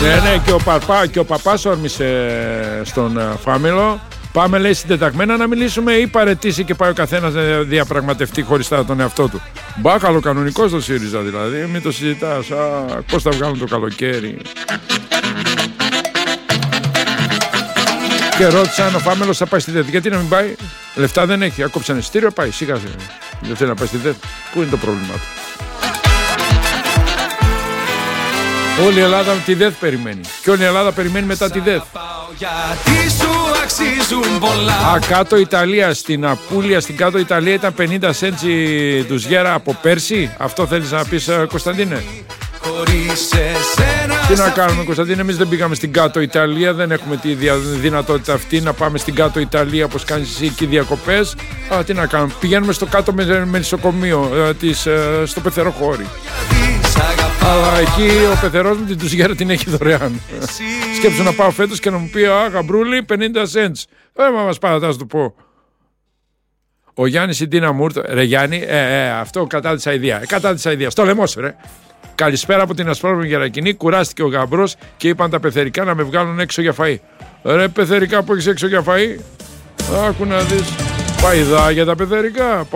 Ναι, και ο παπάς όρμησε στον Φάμελο. Πάμε, λέει, συντεταγμένα να μιλήσουμε ή παραιτήσει και πάει ο καθένας να διαπραγματευτεί χωριστά τον εαυτό του. Μπάκαλο κανονικός το ΣΥΡΙΖΑ δηλαδή, μην το συζητάς. Πώς θα βγάλουν το καλοκαίρι. Και ρώτησα αν ο Φάμελος θα πάει στη ΔΕΘ. Γιατί να μην πάει, λεφτά δεν έχει. Ακόψαν εισιτήριο, πάει. Σιγά σιγά. Δεν θέλει να πάει στη ΔΕΘ. Πού είναι το πρόβλημά του. Όλη η Ελλάδα τη ΔΕΘ περιμένει. Και όλη η Ελλάδα περιμένει μετά τη ΔΕΘ. Κάτω Ιταλία, στην Απούλια, στην κάτω Ιταλία ήταν 50 σέντσι τους γέρα από πέρσι. Αυτό θέλεις να πεις, Κωνσταντίνε? Τι να κάνουμε, Κωνσταντίνε, εμείς δεν πήγαμε στην κάτω Ιταλία, δεν έχουμε τη δυνατότητα αυτή να πάμε στην κάτω Ιταλία όπως κάνεις εσύ εκεί διακοπές. Τι να κάνουμε, πηγαίνουμε στο κάτω μελισσοκομείο στο Πεθεροχώρι. Αλλά εκεί ο πεθερός μου την τουζιέρα την έχει δωρεάν. Σκέψου να πάω φέτος και να μου πει γαμπρούλη 50 cents. Μα μας παρατάς να του πω. Ο Γιάννης η Ντίνα Μούρτ. Ρε Γιάννη, αυτό κατά της αηδίας. Στο λαιμό ρε. Καλησπέρα από την Ασπρόμαυρη Γερακινή. Κουράστηκε ο γαμπρός και είπαν τα πεθερικά να με βγάλουν έξω για φαΐ. Ρε πεθερικά που έχεις έξω για φαΐ. Άκου να δεις. Παϊδάκια τα πεθερικά.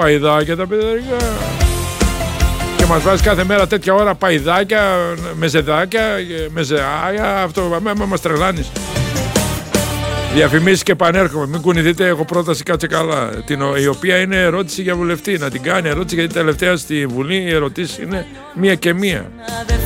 Και μας βάζει κάθε μέρα τέτοια ώρα παϊδάκια, μεζεδάκια, μεζεάκια. Αυτό μας τρελάνεις. Διαφημίσεις και επανέρχομαι. Μην κουνηθείτε, έχω πρόταση, κάτσε καλά. Η οποία είναι ερώτηση για βουλευτή. Να την κάνει ερώτηση, γιατί τελευταία στη Βουλή οι ερωτήσεις είναι μία και μία.